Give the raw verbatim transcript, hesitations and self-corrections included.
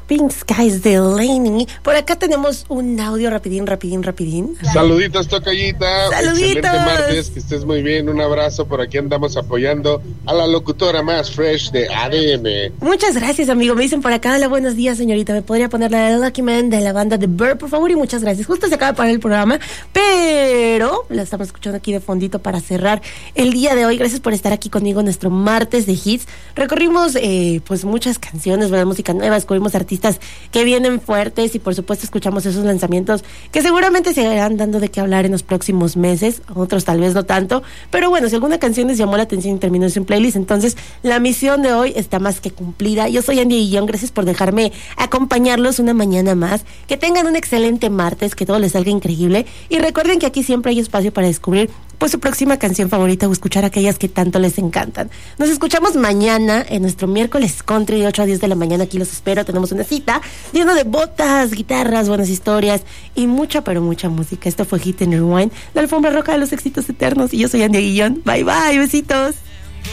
Pink Skies de Laney. Por acá tenemos un audio rapidín, rapidín, rapidín. Saluditos, tocallita. Saluditos. Excelente martes, que estés muy bien. Un abrazo, por aquí andamos apoyando a la locutora más fresh de A D M. Muchas gracias, amigo. Me dicen por acá, hola, buenos días, señorita. ¿Me podría poner la de Lucky Man de la banda de Bird, por favor? Y muchas gracias. Justo se acaba de parar el programa, pero la estamos escuchando aquí de fondito para cerrar el día de hoy. Gracias por estar aquí conmigo en nuestro martes de hits. Recorrimos eh, pues muchas canciones, ¿verdad? Música nueva, descubrimos artistas que vienen fuertes y por supuesto escuchamos esos lanzamientos que seguramente se irán dando de qué hablar en los próximos meses, otros tal vez no tanto, pero bueno, si alguna canción les llamó la atención y terminó en su playlist, entonces la misión de hoy está más que cumplida. Yo soy Andy Guillón, gracias por dejarme acompañarlos una mañana más, que tengan un excelente martes, que todo les salga increíble y recuerden que aquí siempre hay espacio para descubrir pues su próxima canción favorita o escuchar aquellas que tanto les encantan. Nos escuchamos mañana en nuestro miércoles country de ocho a diez de la mañana. Aquí los espero, tenemos una cita llena de botas, guitarras, buenas historias y mucha, pero mucha música. Esto fue Hit and Rewind, la alfombra roja de los éxitos eternos, y yo soy Andy Guillón. Bye bye, besitos.